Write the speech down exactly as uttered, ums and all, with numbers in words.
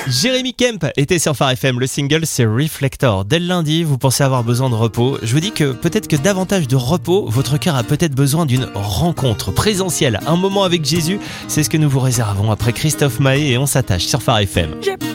Jérémy Kemp était sur Phare F M, le single c'est Reflector. Dès le lundi, vous pensez avoir besoin de repos. Je vous dis que peut-être que davantage de repos, votre cœur a peut-être besoin d'une rencontre présentielle, un moment avec Jésus. C'est ce que nous vous réservons après Christophe Maé et on s'attache sur Phare F M.